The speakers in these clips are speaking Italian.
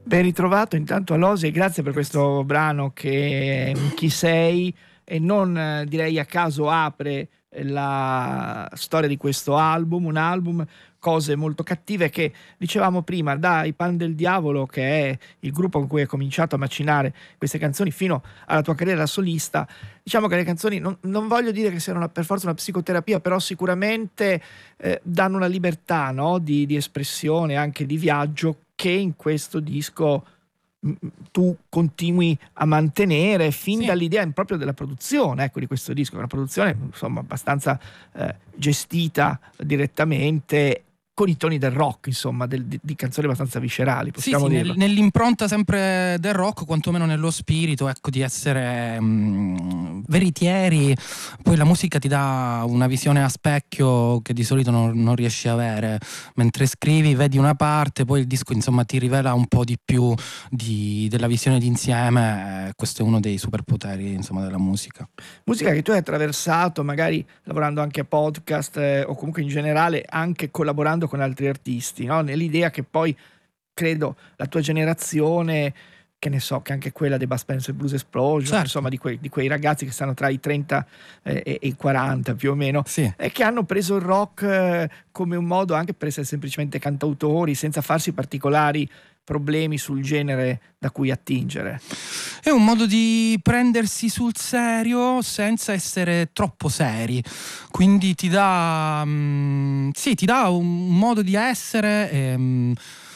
Ben ritrovato intanto Alosy e grazie per questo brano che Chi sei, e non direi a caso apre la storia di questo album, un album Cose molto cattive che dicevamo prima, dai Pan del Diavolo, che è il gruppo con cui hai cominciato a macinare queste canzoni, fino alla tua carriera da solista. Diciamo che le canzoni non voglio dire che siano per forza una psicoterapia, però sicuramente danno una libertà, no? di espressione, anche di viaggio, che in questo disco tu continui a mantenere fin dall'idea proprio della produzione, ecco, di questo disco, una produzione insomma abbastanza gestita direttamente, con i toni del rock, insomma, di canzoni abbastanza viscerali, possiamo dirlo. Nell'impronta sempre del rock, quantomeno nello spirito, ecco, di essere veritieri. Poi la musica ti dà una visione a specchio che di solito non riesci a avere. Mentre scrivi vedi una parte, poi il disco insomma ti rivela un po' di più della visione d'insieme. Questo è uno dei superpoteri, insomma, della musica. Musica che tu hai attraversato magari lavorando anche a podcast o comunque in generale anche collaborando con altri artisti, no? Nell'idea che poi credo la tua generazione, che ne so, che anche quella dei Bud Spencer Blues Explosion, certo, insomma di quei ragazzi che stanno tra i 30 e i 40 più o meno, e che hanno preso il rock come un modo anche per essere semplicemente cantautori senza farsi particolari problemi sul genere da cui attingere. È un modo di prendersi sul serio senza essere troppo seri, quindi ti dà un modo di essere,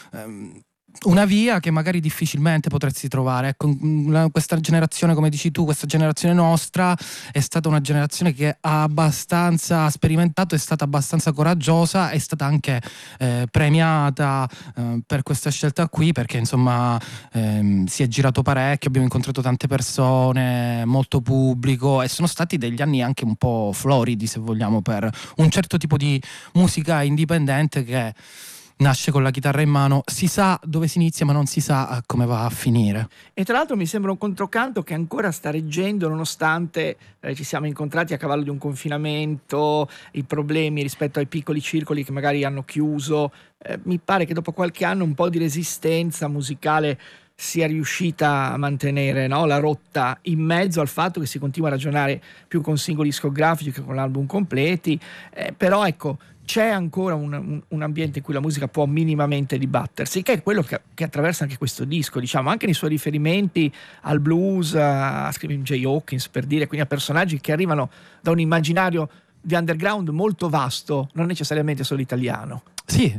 una via che magari difficilmente potresti trovare. Ecco, questa generazione, come dici tu, questa generazione nostra è stata una generazione che ha abbastanza sperimentato, è stata abbastanza coraggiosa, è stata anche premiata per questa scelta qui, perché insomma si è girato parecchio, abbiamo incontrato tante persone, molto pubblico, e sono stati degli anni anche un po' floridi, se vogliamo, per un certo tipo di musica indipendente che nasce con la chitarra in mano, si sa dove si inizia ma non si sa come va a finire. E tra l'altro mi sembra un controcanto che ancora sta reggendo, nonostante ci siamo incontrati a cavallo di un confinamento, i problemi rispetto ai piccoli circoli che magari hanno chiuso. Mi pare che dopo qualche anno un po' di resistenza musicale sia riuscita a mantenere, no, la rotta, in mezzo al fatto che si continua a ragionare più con singoli discografici che con album completi, però ecco, c'è ancora un ambiente in cui la musica può minimamente dibattersi, che è quello che attraversa anche questo disco, diciamo, anche nei suoi riferimenti al blues, a Screaming Jay Hawkins, per dire, quindi a personaggi che arrivano da un immaginario di underground molto vasto, non necessariamente solo italiano. Sì,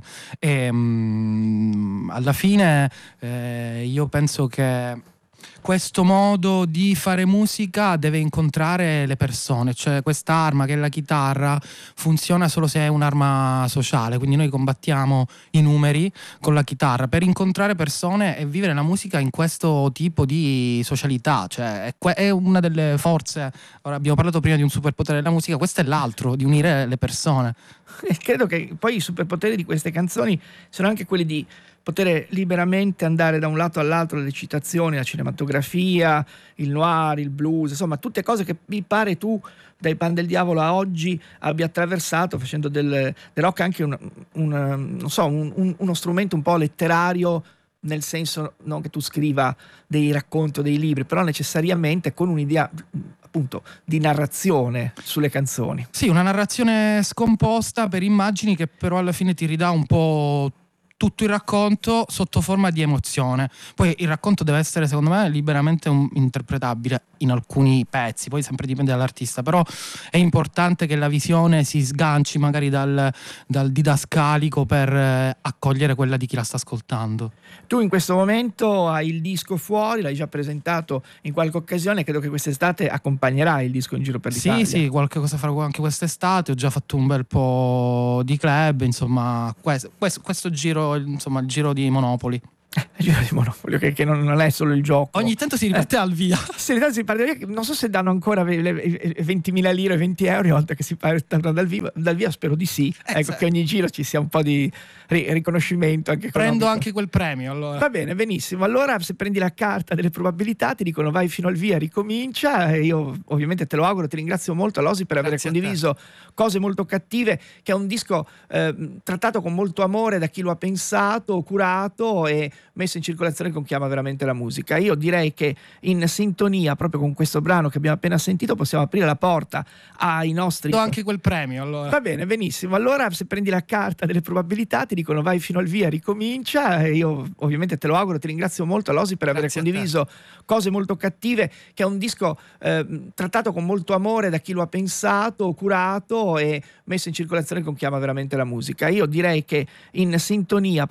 alla fine io penso che questo modo di fare musica deve incontrare le persone, cioè quest'arma che è la chitarra funziona solo se è un'arma sociale, quindi noi combattiamo i numeri con la chitarra per incontrare persone e vivere la musica in questo tipo di socialità, cioè è una delle forze. Ora abbiamo parlato prima di un superpotere della musica, questo è l'altro, di unire le persone. E credo che poi i superpoteri di queste canzoni sono anche quelli di poter liberamente andare da un lato all'altro delle citazioni, la cinematografia, il noir, il blues, insomma tutte cose che mi pare tu dai Pan del Diavolo a oggi abbia attraversato, facendo del rock anche uno strumento un po' letterario, nel senso non che tu scriva dei racconti o dei libri, però necessariamente con un'idea appunto di narrazione sulle canzoni. Sì, una narrazione scomposta per immagini che però alla fine ti ridà un po' tutto il racconto sotto forma di emozione. Poi il racconto deve essere, secondo me, liberamente interpretabile in alcuni pezzi, poi sempre dipende dall'artista, però è importante che la visione si sganci magari dal didascalico per accogliere quella di chi la sta ascoltando. Tu in questo momento hai il disco fuori, l'hai già presentato in qualche occasione, credo che quest'estate accompagnerai il disco in giro per l'Italia. Sì, qualche cosa farò anche quest'estate, ho già fatto un bel po' di club, insomma, questo giro, insomma, il giro di Monopoli. Il giro di Monopolio, che non è solo il gioco. Ogni tanto si riparte al via. Sì, ogni tanto si riparte al via. Non so se danno ancora 20.000 lire, 20 euro ogni volta che si partono dal via, spero di sì. Ecco, che ogni giro ci sia un po' di riconoscimento anche economico. Prendo anche quel premio, allora. Va bene, benissimo. Allora, se prendi la carta delle probabilità, ti dicono vai fino al via, ricomincia. Io ovviamente te lo auguro, ti ringrazio molto, Alosy, per aver condiviso Cose molto cattive, che è un disco trattato con molto amore da chi lo ha pensato, curato, e messo in circolazione con Chi ama veramente la musica. Io direi che in sintonia proprio con questo brano che abbiamo appena sentito possiamo aprire la porta ai nostri... Do anche quel premio allora. Va bene, benissimo. Allora se prendi la carta delle probabilità ti dicono vai fino al via, ricomincia, e io ovviamente te lo auguro, ti ringrazio molto Alosy per aver condiviso Cose molto cattive, che è un disco trattato con molto amore da chi lo ha pensato, curato e messo in circolazione con Chi ama veramente la musica. Io direi che in sintonia